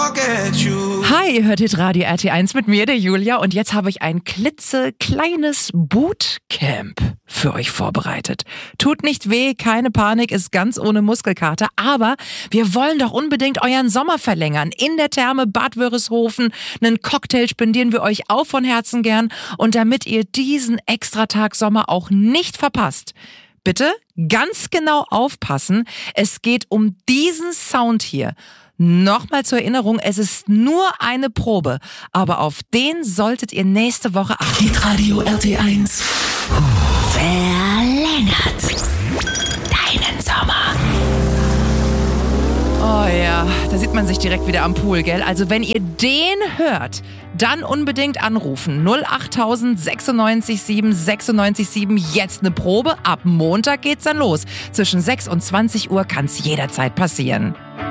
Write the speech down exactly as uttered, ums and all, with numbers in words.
forget you. Hi, ihr hört Hitradio R T eins mit mir, der Julia. Und jetzt habe ich ein klitzekleines Bootcamp für euch vorbereitet. Tut nicht weh, keine Panik, ist ganz ohne Muskelkater. Aber wir wollen doch unbedingt euren Sommer verlängern. In der Therme Bad Wörishofen. Einen Cocktail spendieren wir euch auch von Herzen gern. Und damit ihr diesen Extratag Sommer auch nicht verpasst, bitte ganz genau aufpassen. Es geht um diesen Sound hier. Nochmal zur Erinnerung, es ist nur eine Probe, aber auf den solltet ihr nächste Woche achten. Hitradio R T eins verlängert deinen Sommer. Oh ja, da sieht man sich direkt wieder am Pool, gell? Also wenn ihr den hört, dann unbedingt anrufen. null acht tausend sechsundneunzig sieben sechsundneunzig sieben. Jetzt eine Probe. Ab Montag geht's dann los. Zwischen sechs und zwanzig Uhr kann's jederzeit passieren.